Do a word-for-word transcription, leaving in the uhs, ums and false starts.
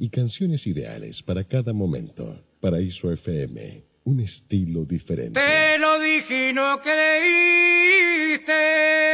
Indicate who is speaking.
Speaker 1: y canciones ideales para cada momento. Paraíso F M, un estilo diferente.
Speaker 2: Te lo dije y no creíste.